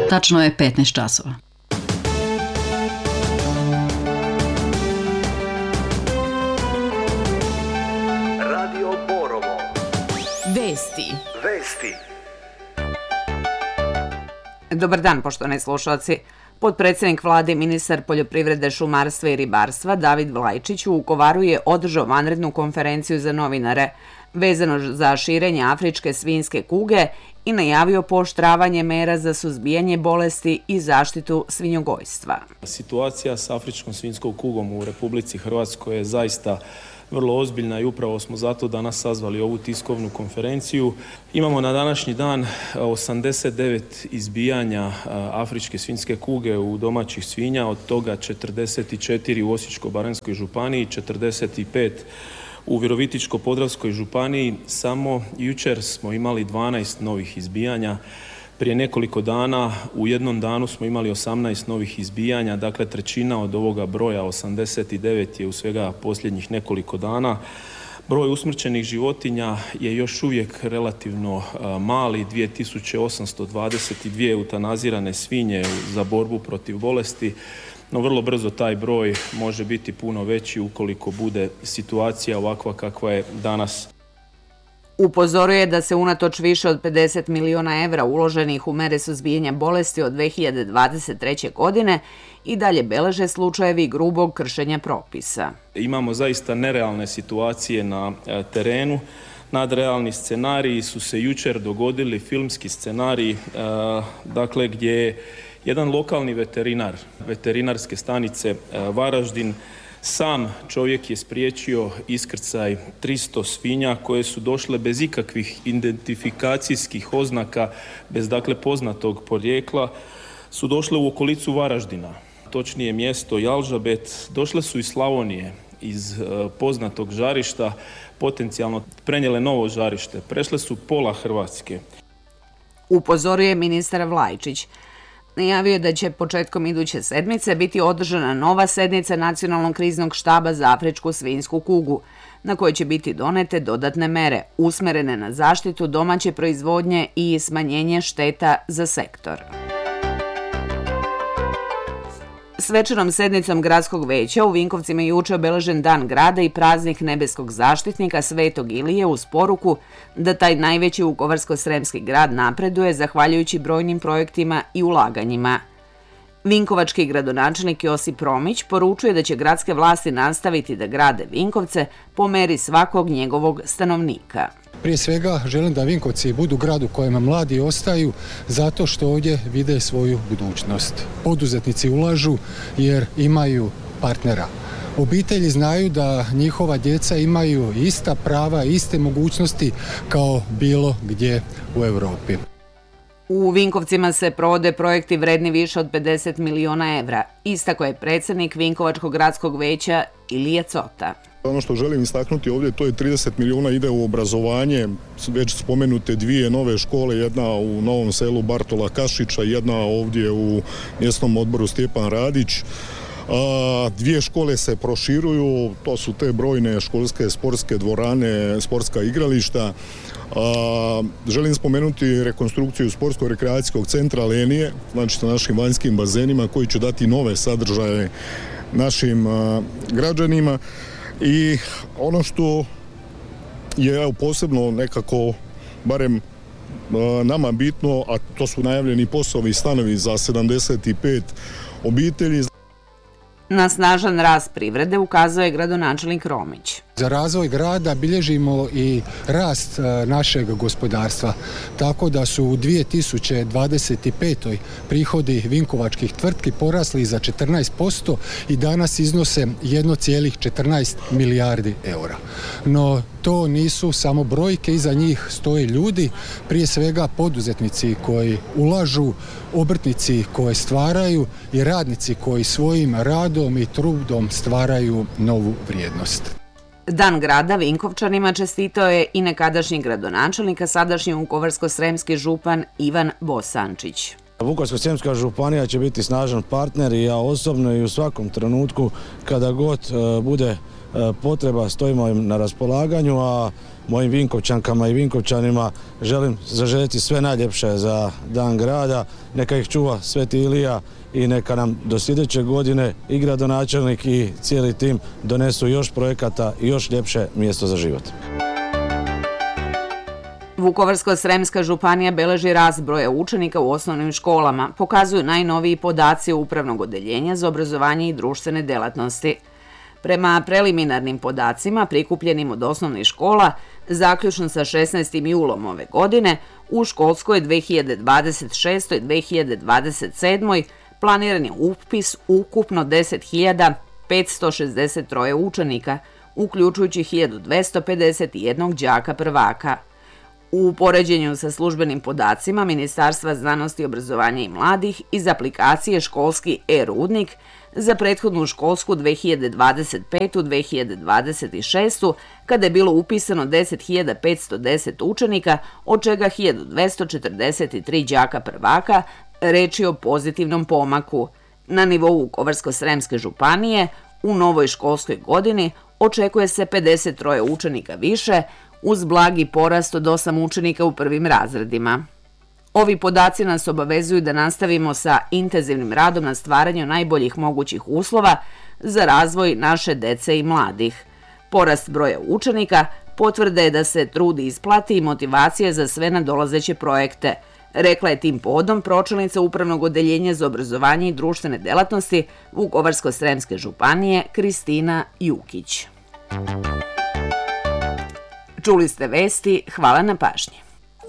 Tačno je 15 časova. Radio Borovo. Vesti. Dobar dan, poštovani slušalci. Potpredsjednik vlade i ministar poljoprivrede, šumarstva i ribarstva David Vlajčić u Vukovaru je održao vanrednu konferenciju za novinare vezano za širenje afričke svinjske kuge i najavio pooštravanje mera za suzbijanje bolesti i zaštitu svinjogojstva. Situacija s afričkom svinjskom kugom u Republici Hrvatskoj je zaista vrlo ozbiljna i upravo smo zato danas sazvali ovu tiskovnu konferenciju. Imamo na današnji dan 89 izbijanja afričke svinjske kuge u domaćih svinja, od toga 44 u Osječko-baranjskoj županiji, 45 u Virovitičko-podravskoj županiji. Samo jučer smo imali 12 novih izbijanja. Prije nekoliko dana, u jednom danu smo imali 18 novih izbijanja, dakle trećina od ovoga broja, 89 je u svega posljednjih nekoliko dana. Broj usmrćenih životinja je još uvijek relativno mali, 2822 eutanazirane svinje za borbu protiv bolesti, no vrlo brzo taj broj može biti puno veći ukoliko bude situacija ovakva kakva je danas. Upozorio je da se unatoč više od 50 miliona evra uloženih u mere suzbijanja bolesti od 2023. godine i dalje beleže slučajevi grubog kršenja propisa. Imamo zaista nerealne situacije na terenu. Nadrealni scenariji su se jučer dogodili, filmski scenariji, dakle gdje je jedan lokalni veterinar, veterinarske stanice Varaždin, sam čovjek je spriječio iskrcaj 300 svinja koje su došle bez ikakvih identifikacijskih oznaka, bez dakle poznatog porijekla, su došle u okolicu Varaždina, točnije mjesto Jalžabet. Došle su iz Slavonije, iz poznatog žarišta, potencijalno prenijele novo žarište. Prešle su pola Hrvatske. Upozorio je ministar Vlajčić. Najavio je da će početkom iduće sedmice biti održana nova sednica Nacionalnog kriznog štaba za afričku svinjsku kugu, na kojoj će biti donete dodatne mere, usmjerene na zaštitu domaće proizvodnje i smanjenje šteta za sektor. Svečanom sednicom gradskog veća u Vinkovcima je jučer obeležen Dan grada i praznik nebeskog zaštitnika Svetog Ilije uz poruku da taj najveći vukovarsko-sremski grad napreduje zahvaljujući brojnim projektima i ulaganjima. Vinkovački gradonačelnik Josip Romić poručuje da će gradske vlasti nastaviti da grade Vinkovce po meri svakog njegovog stanovnika. Prije svega želim da Vinkovci budu grad u kojem mladi ostaju zato što ovdje vide svoju budućnost. Poduzetnici ulažu jer imaju partnera. Obitelji znaju da njihova djeca imaju ista prava, iste mogućnosti kao bilo gdje u Europi. U Vinkovcima se provode projekti vredni više od 50 miliona evra, istako je predsjednik Vinkovačkog gradskog veća Ilija Cota. Ono što želim istaknuti ovdje, to je 30 milijuna ide u obrazovanje, već spomenute dvije nove škole, jedna u Novom Selu Bartola Kašića, jedna ovdje u mjesnom odboru Stjepan Radić. Dvije škole se proširuju, to su te brojne školske sportske dvorane, sportska igrališta. Želim spomenuti rekonstrukciju sportsko-rekreacijskog centra Lenije, znači sa našim vanjskim bazenima koji će dati nove sadržaje našim građanima. I ono što je posebno nekako, barem nama bitno, a to su najavljeni POS-ovi stanovi za 75 obitelji. Na snažan rast privrede ukazuje gradonačelnik Romić. Za razvoj grada bilježimo i rast našeg gospodarstva, tako da su u 2025. prihodi vinkovačkih tvrtki porasli za 14% i danas iznose 1,14 milijardi eura. No to nisu samo brojke, iza njih stoje ljudi, prije svega poduzetnici koji ulažu, obrtnici koji stvaraju i radnici koji svojim radom i trudom stvaraju novu vrijednost. Dan grada Vinkovčanima čestitao je i nekadašnji gradonačelnik, a sadašnji vukovarsko-sremski župan Ivan Bosančić. Vukovarsko-srijemska županija će biti snažan partner i ja osobno i u svakom trenutku kada god bude potreba stojimo im na raspolaganju, a mojim Vinkovčankama i Vinkovčanima želim zaželjeti sve najljepše za Dan grada. Neka ih čuva Sveti Ilija i neka nam do sljedeće godine i gradonačelnik i cijeli tim donesu još projekata i još ljepše mjesto za život. Vukovarsko-sremska županija beleži rast broja učenika u osnovnim školama, pokazuju najnoviji podaci Upravnog odeljenja za obrazovanje i društvene delatnosti. Prema preliminarnim podacima prikupljenim od osnovnih škola, zaključno sa 16. julom ove godine, u školskoj 2026-2027. planiran je upis ukupno 10.563 učenika, uključujući 1.251 đaka prvaka. U poređenju sa službenim podacima Ministarstva znanosti, obrazovanja i mladih iz aplikacije Školski e-rudnik za prethodnu školsku 2025-2026, kada je bilo upisano 10.510 učenika, od čega 1.243 đaka prvaka, reč je o pozitivnom pomaku. Na nivou Vukovarsko-sremske županije u novoj školskoj godini očekuje se 53 učenika više, uz blagi porast od 8 učenika u prvim razredima. Ovi podaci nas obavezuju da nastavimo sa intenzivnim radom na stvaranju najboljih mogućih uslova za razvoj naše dece i mladih. Porast broja učenika potvrda je da se trudi isplati i motivacija za sve nadolazeće projekte, rekla je tim povodom pročelnica Upravnog odeljenja za obrazovanje i društvene delatnosti Vukovarsko-sremske županije Kristina Jukić. Čuli ste vesti, hvala na pažnji.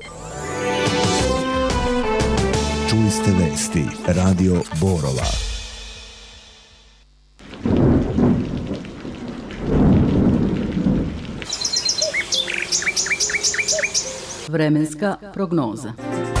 Čuli ste vesti, Radio Borova. Vremenska prognoza.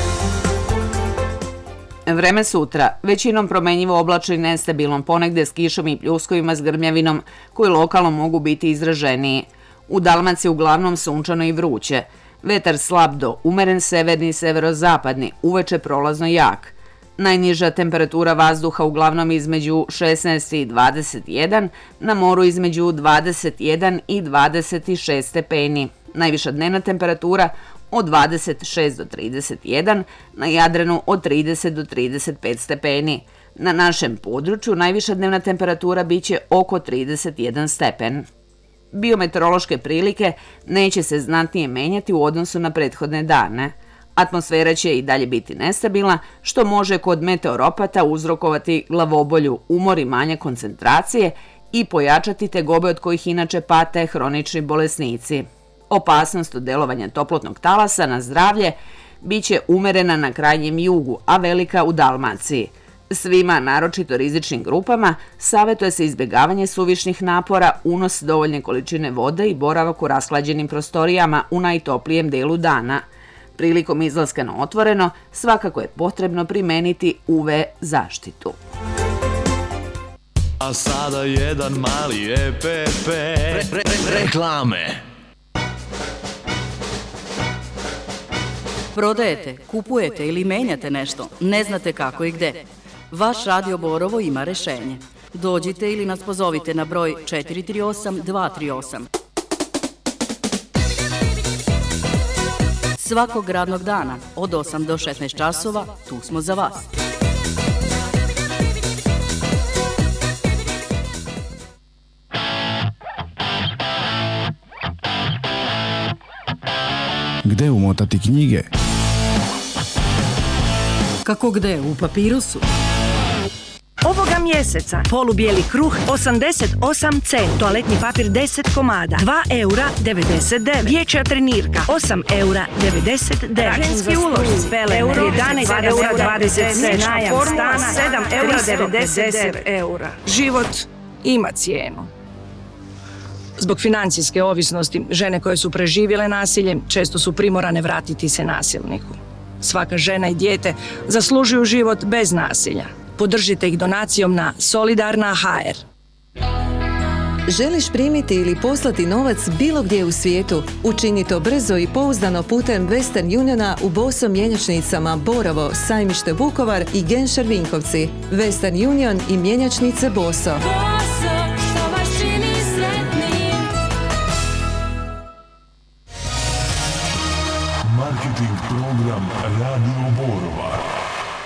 Vreme sutra, većinom promenjivo oblačno i nestabilno, ponegde s kišom i pljuskovima s grmljavinom, koji lokalno mogu biti izraženiji. U Dalmaciji uglavnom sunčano i vruće. Vetar slab do umeren severni i severozapadni, uveče prolazno jak. Najniža temperatura vazduha uglavnom između 16 i 21, na moru između 21 i 26 stepeni. Najviša dnevna temperatura od 26 do 31, na Jadranu od 30 do 35 stepeni. Na našem području najviša dnevna temperatura biće oko 31 stepen. Biometeorološke prilike neće se znatnije menjati u odnosu na prethodne dane. Atmosfera će i dalje biti nestabilna, što može kod meteoropata uzrokovati glavobolju, umor i manje koncentracije i pojačati tegobe od kojih inače pate hronični bolesnici. Opasnost od delovanja toplotnog talasa na zdravlje biće umerena na krajnjem jugu, a velika u Dalmaciji. Svima, naročito rizičnim grupama, savjetuje se izbjegavanje suvišnih napora, unos dovoljne količine vode i boravak u rashlađenim prostorijama u najtoplijem delu dana. Prilikom izlaska na otvoreno, svakako je potrebno primeniti UV zaštitu. A sada jedan mali EPP. Reklame. Prodajete, kupujete ili menjate nešto, ne znate kako i gde. Vaš Radio Borovo ima rešenje. Dođite ili nas pozovite na broj 438 238. Svakog radnog dana od 8 do 16 časova tu smo za vas. Gde umotati knjige? Kako gde? U papirusu? Ovoga mjeseca polubijeli kruh 88 cent, toaletni papir 10 komada, 2 eura 99, dječja trenirka 8 eura 99, građanski ulož, pele, euro 11 eura 27, najam stana 7 eura 99 eura. Život ima cijenu. Zbog financijske ovisnosti, žene koje su preživjele nasilje često su primorane vratiti se nasilniku. Svaka žena i dijete zaslužuju život bez nasilja. Podržite ih donacijom na Solidarna.hr. Želiš primiti ili poslati novac bilo gdje u svijetu? Učini to brzo i pouzdano putem Western Uniona u Boso mjenjačnicama Borovo, Sajmište Vukovar i Genšar Vinkovci. Western Union i mjenjačnice Boso.